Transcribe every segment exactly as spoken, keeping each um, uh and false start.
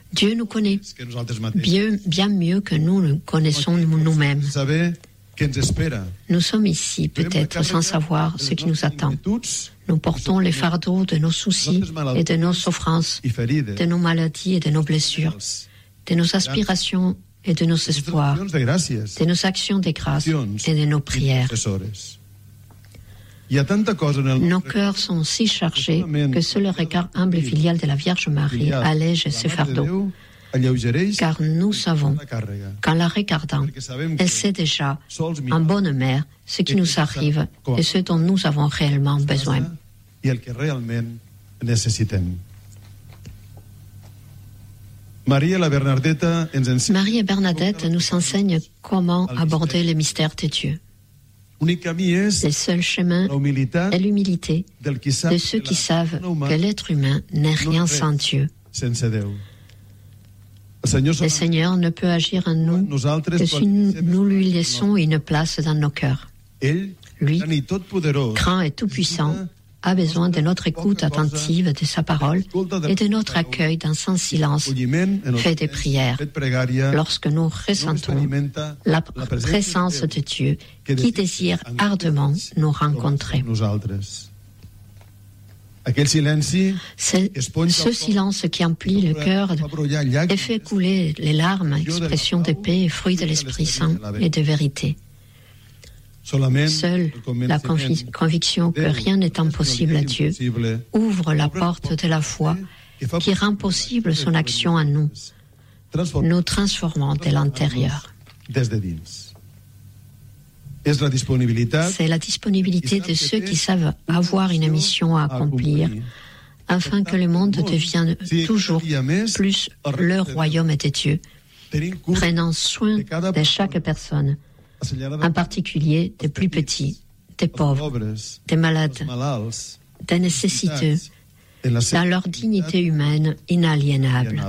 Dieu nous connaît bien, bien mieux que nous le connaissons nous-mêmes. Nous sommes ici peut-être sans savoir ce qui nous attend. Nous portons les fardeaux de nos soucis et de nos souffrances, de nos maladies et de nos blessures, de nos aspirations et de nos espoirs, de nos actions de grâce et de nos prières. Nos cœurs sont si chargés que seul le regard humble et filial de la Vierge Marie allège ces fardeaux. Car nous savons qu'en la regardant, elle sait déjà, en bonne mère, ce qui nous arrive et ce dont nous avons réellement besoin. Marie et Bernadette nous enseignent comment aborder les mystères de Dieu. Le seul chemin est l'humilité de ceux qui savent que l'être humain n'est rien sans Dieu. Le Seigneur ne peut agir en nous que si nous lui laissons une place dans nos cœurs. Lui, grand et tout-puissant, a besoin de notre écoute attentive de sa parole et de notre accueil dans son silence fait de prières lorsque nous ressentons la présence de Dieu qui désire ardemment nous rencontrer. C'est ce silence qui emplit le cœur et fait couler les larmes, expression de paix et fruit de l'Esprit Saint et de vérité. Seule la convi- conviction que rien n'est impossible à Dieu ouvre la porte de la foi qui rend possible son action en nous, nous transformant de l'intérieur. C'est la disponibilité de ceux qui savent avoir une mission à accomplir afin que le monde devienne toujours plus le royaume de Dieu, prenant soin de chaque personne, en particulier des plus petits, des pauvres, des malades, des nécessiteux, dans leur dignité humaine inaliénable.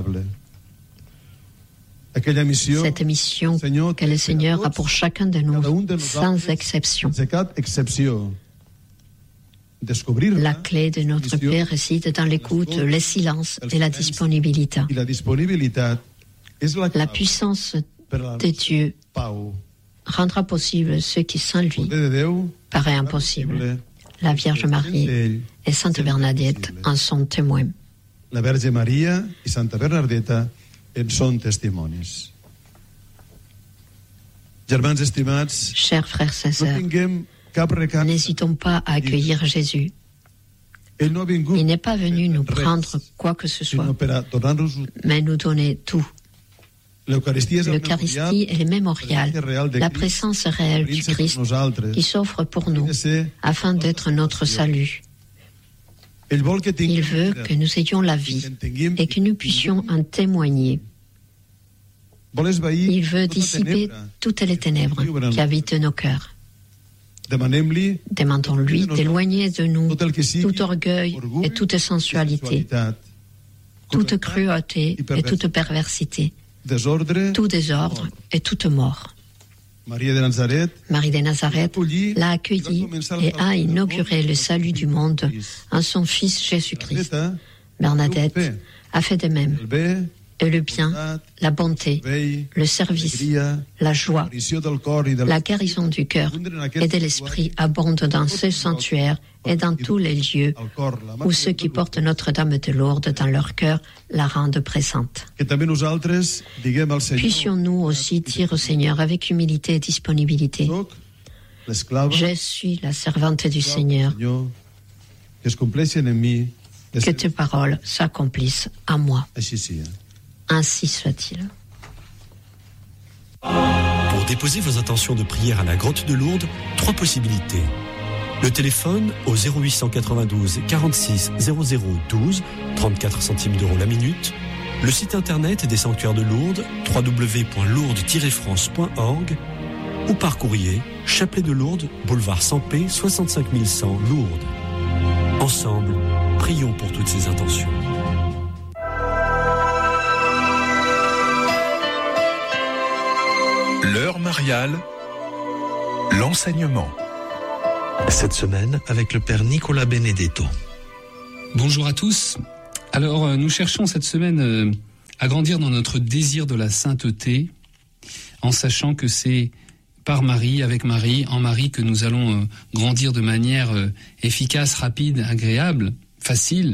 Cette mission que le Seigneur a pour chacun de nous, sans exception. La clé de notre paix réside dans l'écoute, le silence et la disponibilité. La puissance de Dieu rendra possible ce qui sans lui paraît impossible. La Vierge Marie et Sainte Bernadette en sont témoins. La Vierge Maria et Santa Bernadetta en són testimonis. Germans estimats, chers frères et sœurs, n'hésitons pas à accueillir Jésus. Il n'est pas venu nous prendre quoi que ce soit, mais nous donner tout. L'Eucharistie est le mémorial, la présence réelle du Christ qui s'offre pour nous afin d'être notre salut. Il veut que nous ayons la vie et que nous puissions en témoigner. Il veut dissiper toutes les ténèbres qui habitent nos cœurs. Demandons-lui d'éloigner de nous tout orgueil et toute sensualité, toute cruauté et toute perversité, tout désordre et toute mort. Marie de Nazareth, Marie de Nazareth l'a accueilli et a inauguré le salut du monde en son Fils Jésus-Christ. Bernadette a fait de même. Et le bien, la bonté, le service, la joie, la guérison du cœur et de l'esprit abondent dans ce sanctuaire et dans tous les lieux où ceux qui portent Notre-Dame de Lourdes dans leur cœur la rendent présente. Puissions-nous aussi dire au Seigneur avec humilité et disponibilité: je suis la servante du Seigneur, que tes paroles s'accomplissent à moi. Ainsi soit-il. Pour déposer vos intentions de prière à la grotte de Lourdes, trois possibilités. Le téléphone au zéro huit cent quatre-vingt-douze quarante-six zéro zéro douze, trente-quatre centimes d'euros la minute. Le site internet des sanctuaires de Lourdes, w w w point lourdes tiret france point org, ou par courrier, Chapelet de Lourdes, boulevard Sampé, soixante-cinq mille cent Lourdes. Ensemble, prions pour toutes ces intentions. L'heure mariale, l'enseignement. Cette semaine, avec le Père Nicolas Benedetto. Bonjour à tous. Alors, nous cherchons cette semaine à grandir dans notre désir de la sainteté, en sachant que c'est par Marie, avec Marie, en Marie, que nous allons euh, grandir de manière euh, efficace, rapide, agréable, facile,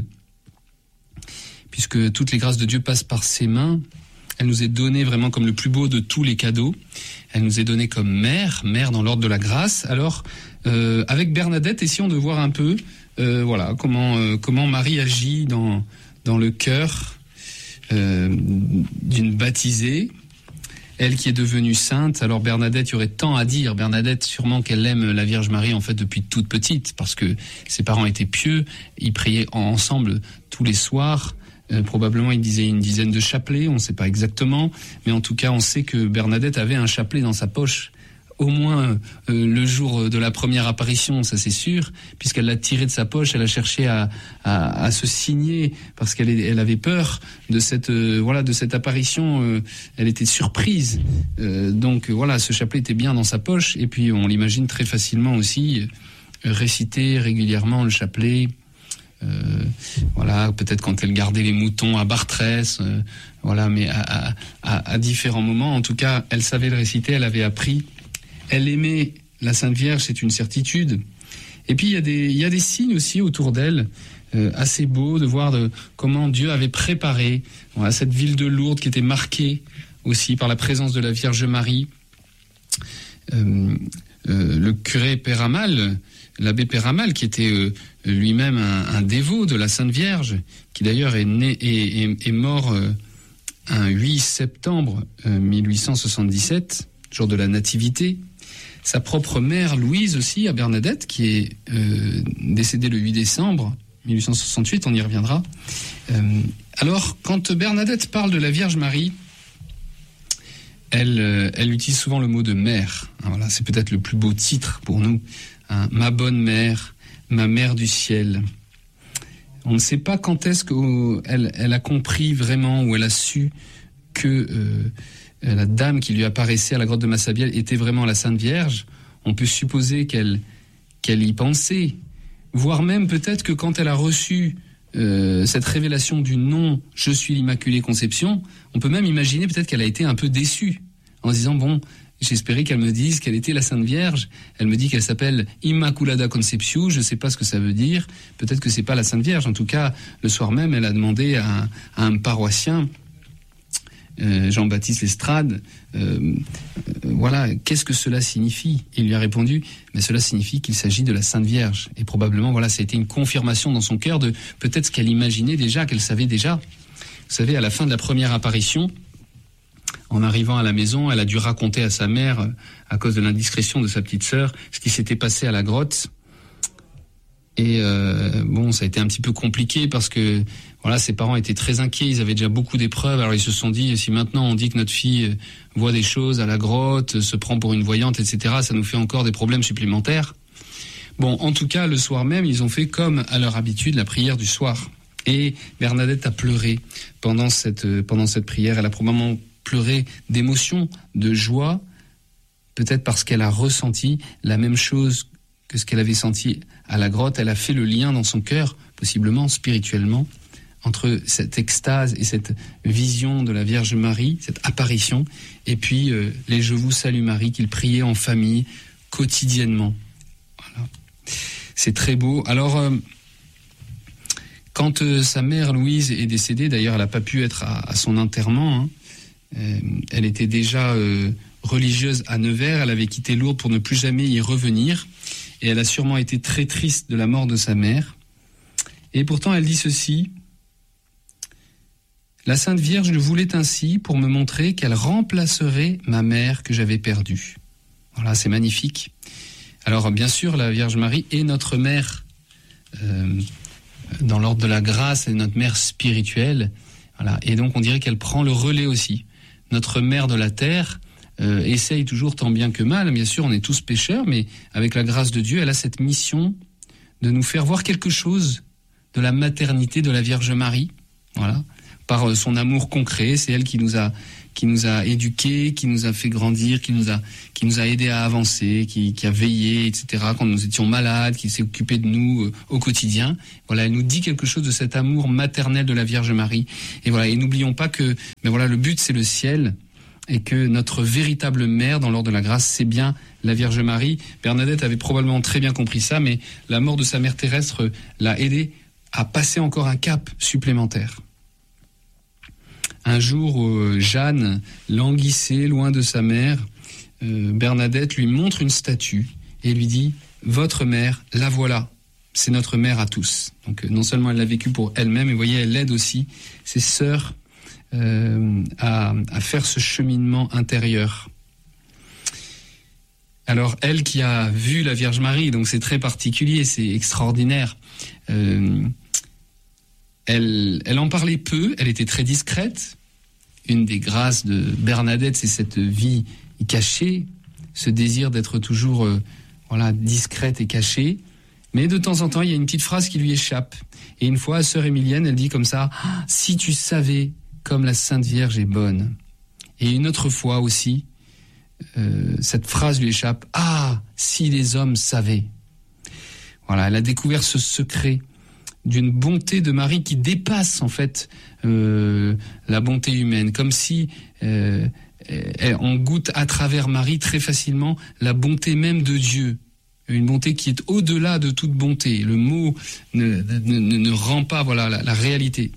puisque toutes les grâces de Dieu passent par ses mains. Elle nous est donnée vraiment comme le plus beau de tous les cadeaux. Elle nous est donnée comme mère, mère dans l'ordre de la grâce. Alors, euh, avec Bernadette, essayons de voir un peu, euh, voilà, comment euh, comment Marie agit dans dans le cœur euh, d'une baptisée. Elle qui est devenue sainte. Alors Bernadette, il y aurait tant à dire. Bernadette, sûrement qu'elle aime la Vierge Marie en fait depuis toute petite, parce que ses parents étaient pieux. Ils priaient ensemble tous les soirs. Euh, probablement, ils disaient une dizaine de chapelets. On ne sait pas exactement, mais en tout cas, on sait que Bernadette avait un chapelet dans sa poche. Au moins euh, le jour de la première apparition, ça c'est sûr, puisqu'elle l'a tiré de sa poche, elle a cherché à, à, à se signer parce qu'elle elle avait peur de cette euh, voilà de cette apparition. Euh, elle était surprise, euh, donc euh, voilà, ce chapelet était bien dans sa poche, et puis on l'imagine très facilement aussi euh, réciter régulièrement le chapelet. Euh, voilà, peut-être quand elle gardait les moutons à Bartrès, euh, voilà, mais à, à, à différents moments. En tout cas, elle savait le réciter, elle avait appris. Elle aimait la Sainte Vierge, c'est une certitude. Et puis il y a des, il y a des signes aussi autour d'elle, euh, assez beaux de voir de, comment Dieu avait préparé voilà, cette ville de Lourdes qui était marquée aussi par la présence de la Vierge Marie. Euh, euh, le curé Péramal, l'abbé Péramal, qui était euh, lui-même un, un dévot de la Sainte Vierge, qui d'ailleurs est né et est, est, est mort euh, un huit septembre euh, mille huit cent soixante-dix-sept, jour de la Nativité. Sa propre mère, Louise aussi, à Bernadette, qui est euh, décédée le huit décembre mille huit cent soixante-huit, on y reviendra. Euh, alors, quand Bernadette parle de la Vierge Marie, elle, euh, elle utilise souvent le mot de mère. Hein, voilà, c'est peut-être le plus beau titre pour nous. Hein, ma bonne mère, ma mère du ciel. On ne sait pas quand est-ce qu'elle elle a compris vraiment, ou elle a su que euh, la dame qui lui apparaissait à la grotte de Massabielle était vraiment la Sainte Vierge. On peut supposer qu'elle qu'elle y pensait, voire même peut-être que quand elle a reçu euh, cette révélation du nom « Je suis l'Immaculée Conception », on peut même imaginer peut-être qu'elle a été un peu déçue, en se disant « Bon, j'espérais qu'elle me dise qu'elle était la Sainte Vierge. Elle me dit qu'elle s'appelle Immaculada Conception. Je ne sais pas ce que ça veut dire. Peut-être que c'est pas la Sainte Vierge. En tout cas, le soir même, elle a demandé à un, à un paroissien, euh, Jean-Baptiste Lestrade, euh, euh, voilà, qu'est-ce que cela signifie ? Il lui a répondu, mais cela signifie qu'il s'agit de la Sainte Vierge. Et probablement, voilà, ça a été une confirmation dans son cœur de peut-être ce qu'elle imaginait déjà, qu'elle savait déjà. Vous savez, à la fin de la première apparition, en arrivant à la maison, elle a dû raconter à sa mère, à cause de l'indiscrétion de sa petite sœur, ce qui s'était passé à la grotte. Et euh, bon, ça a été un petit peu compliqué parce que voilà, ses parents étaient très inquiets, ils avaient déjà beaucoup d'épreuves. Alors ils se sont dit, si maintenant on dit que notre fille voit des choses à la grotte, se prend pour une voyante, et cetera, ça nous fait encore des problèmes supplémentaires. Bon, en tout cas, le soir même, ils ont fait comme à leur habitude la prière du soir. Et Bernadette a pleuré pendant cette pendant cette prière. Elle a probablement pleuré d'émotion, de joie, peut-être parce qu'elle a ressenti la même chose que ce qu'elle avait senti à la grotte. Elle a fait le lien dans son cœur, possiblement spirituellement, entre cette extase et cette vision de la Vierge Marie, cette apparition, et puis euh, les « Je vous salue Marie » qu'il priait en famille quotidiennement. Voilà. C'est très beau. Alors, euh, quand euh, sa mère Louise est décédée, d'ailleurs elle n'a pas pu être à, à son enterrement, hein, euh, elle était déjà euh, religieuse à Nevers, elle avait quitté Lourdes pour ne plus jamais y revenir, et elle a sûrement été très triste de la mort de sa mère. Et pourtant elle dit ceci: « La Sainte Vierge le voulait ainsi pour me montrer qu'elle remplacerait ma mère que j'avais perdue. » Voilà, c'est magnifique. Alors bien sûr, la Vierge Marie est notre mère euh, dans l'ordre de la grâce, elle est notre mère spirituelle. Voilà. Et donc on dirait qu'elle prend le relais aussi. Notre mère de la terre euh, essaye toujours tant bien que mal. Bien sûr, on est tous pécheurs, mais avec la grâce de Dieu, elle a cette mission de nous faire voir quelque chose de la maternité de la Vierge Marie. Voilà. Par son amour concret, c'est elle qui nous a qui nous a éduqués, qui nous a fait grandir, qui nous a, qui nous a aidés à avancer, qui, qui a veillé, et cetera, quand nous étions malades, qui s'est occupé de nous euh, au quotidien. Voilà, elle nous dit quelque chose de cet amour maternel de la Vierge Marie. Et voilà, et n'oublions pas que, mais voilà, le but c'est le ciel, et que notre véritable mère dans l'ordre de la grâce, c'est bien la Vierge Marie. Bernadette avait probablement très bien compris ça, mais la mort de sa mère terrestre l'a aidé à passer encore un cap supplémentaire. Un jour, euh, Jeanne languissait loin de sa mère. Euh, Bernadette lui montre une statue et lui dit « Votre mère, la voilà, c'est notre mère à tous. » Donc euh, non seulement elle l'a vécu pour elle-même, mais vous voyez, elle aide aussi ses sœurs euh, à, à faire ce cheminement intérieur. Alors elle qui a vu la Vierge Marie, donc c'est très particulier, c'est extraordinaire. Euh, elle, elle en parlait peu, elle était très discrète. Une des grâces de Bernadette, c'est cette vie cachée, ce désir d'être toujours euh, voilà, discrète et cachée. Mais de temps en temps, il y a une petite phrase qui lui échappe. Et une fois, sœur Émilienne, elle dit comme ça, ah, « Si tu savais comme la Sainte Vierge est bonne. » Et une autre fois aussi, euh, cette phrase lui échappe, « Ah, si les hommes savaient. » Voilà, elle a découvert ce secret d'une bonté de Marie qui dépasse en fait euh, la bonté humaine, comme si euh, on goûte à travers Marie très facilement la bonté même de Dieu, une bonté qui est au-delà de toute bonté. Le mot ne, ne, ne rend pas voilà la, la réalité.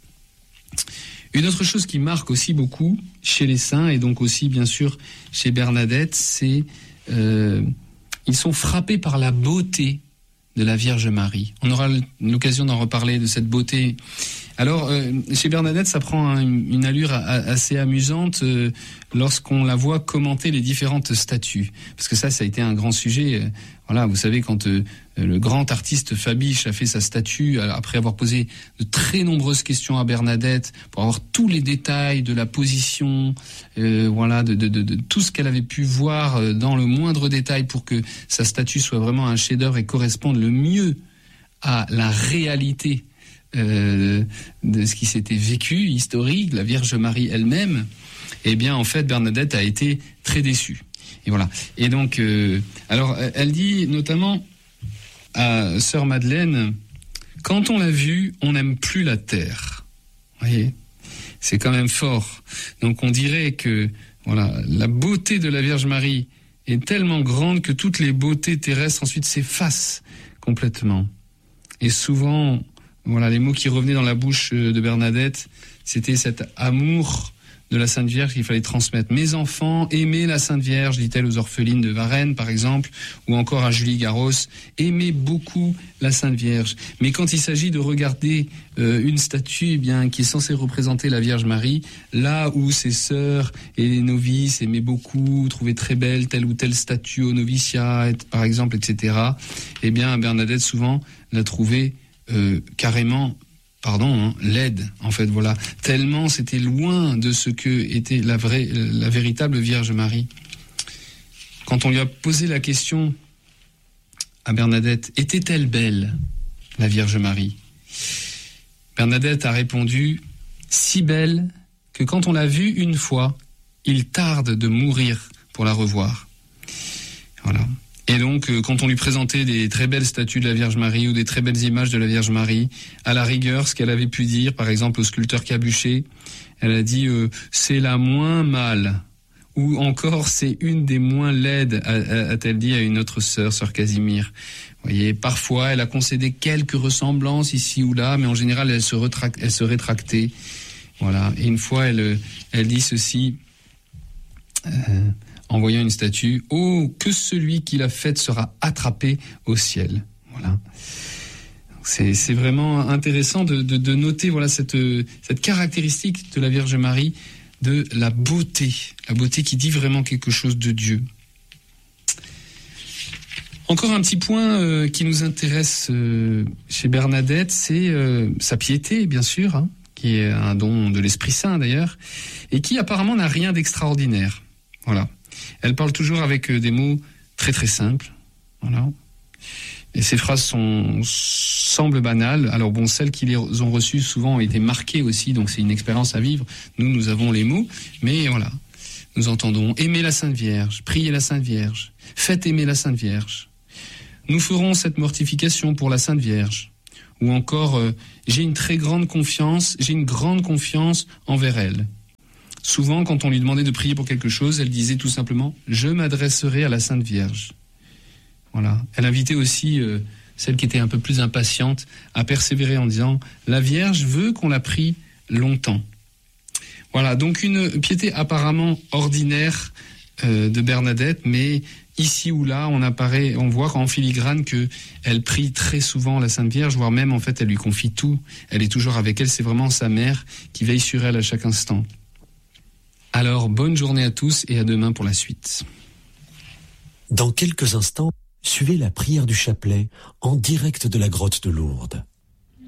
Une autre chose qui marque aussi beaucoup chez les saints et donc aussi bien sûr chez Bernadette, c'est euh, ils sont frappés par la beauté de la Vierge Marie. On aura l'occasion d'en reparler de cette beauté. Alors, euh, chez Bernadette, ça prend un, une allure a, assez amusante euh, lorsqu'on la voit commenter les différentes statues. Parce que ça, ça a été un grand sujet. Euh, voilà, vous savez, quand euh, le grand artiste Fabiche a fait sa statue, après avoir posé de très nombreuses questions à Bernadette, pour avoir tous les détails de la position, euh, voilà, de, de, de, de tout ce qu'elle avait pu voir dans le moindre détail pour que sa statue soit vraiment un chef-d'œuvre et corresponde le mieux à la réalité Euh, de ce qui s'était vécu, historique, la Vierge Marie elle-même, eh bien en fait Bernadette a été très déçue. Et voilà. Et donc, euh, alors elle dit notamment à sœur Madeleine, quand on l'a vue, on n'aime plus la terre. Vous voyez, c'est quand même fort. Donc on dirait que voilà, la beauté de la Vierge Marie est tellement grande que toutes les beautés terrestres ensuite s'effacent complètement. Et souvent, voilà, les mots qui revenaient dans la bouche de Bernadette, c'était cet amour de la Sainte Vierge qu'il fallait transmettre. Mes enfants, aimez la Sainte Vierge, dit-elle aux orphelines de Varennes, par exemple, ou encore à Julie Garros, aimez beaucoup la Sainte Vierge. Mais quand il s'agit de regarder euh, une statue, eh bien, qui est censée représenter la Vierge Marie, là où ses sœurs et les novices aimaient beaucoup, trouvaient très belle telle ou telle statue au noviciat, par exemple, et cetera, eh bien, Bernadette, souvent, l'a trouvée Euh, carrément, pardon, hein, laide, en fait, voilà. Tellement c'était loin de ce que était la vraie, la véritable Vierge Marie. Quand on lui a posé la question à Bernadette, était-elle belle, la Vierge Marie? Bernadette a répondu, si belle que quand on l'a vue une fois, il tarde de mourir pour la revoir. Voilà. Et donc, euh, quand on lui présentait des très belles statues de la Vierge Marie ou des très belles images de la Vierge Marie, à la rigueur, ce qu'elle avait pu dire, par exemple au sculpteur Cabuchet, elle a dit euh, « c'est la moins mâle » ou encore « c'est une des moins laides », a-t-elle dit à une autre sœur, sœur Casimir. Vous voyez, parfois, elle a concédé quelques ressemblances ici ou là, mais en général, elle se, retrac- elle se rétractait. Voilà. Et une fois, elle, elle dit ceci... Euh, en voyant une statue, « Oh, que celui qui l'a faite sera attrapé au ciel. » Voilà. C'est, c'est vraiment intéressant de, de, de noter voilà, cette, cette caractéristique de la Vierge Marie, de la beauté. La beauté qui dit vraiment quelque chose de Dieu. Encore un petit point euh, qui nous intéresse euh, chez Bernadette, c'est euh, sa piété, bien sûr, hein, qui est un don de l'Esprit Saint d'ailleurs, et qui apparemment n'a rien d'extraordinaire. Voilà. Elle parle toujours avec des mots très très simples. Voilà. Et ces phrases sont, semblent banales. Alors bon, celles qui les ont reçues souvent ont été marquées aussi, donc c'est une expérience à vivre. Nous, nous avons les mots, mais voilà. Nous entendons « Aimez la Sainte Vierge, priez la Sainte Vierge, faites aimer la Sainte Vierge. Nous ferons cette mortification pour la Sainte Vierge. » Ou encore euh, « J'ai une très grande confiance, j'ai une grande confiance envers elle. » Souvent, quand on lui demandait de prier pour quelque chose, elle disait tout simplement « Je m'adresserai à la Sainte Vierge. » Voilà. Elle invitait aussi euh, celle qui était un peu plus impatiente à persévérer en disant « La Vierge veut qu'on la prie longtemps. » Voilà, donc une piété apparemment ordinaire euh, de Bernadette, mais ici ou là, on apparaît, on voit en filigrane que elle prie très souvent la Sainte Vierge, voire même en fait elle lui confie tout. Elle est toujours avec elle, c'est vraiment sa mère qui veille sur elle à chaque instant. Alors, bonne journée à tous et à demain pour la suite. Dans quelques instants, suivez la prière du chapelet en direct de la grotte de Lourdes.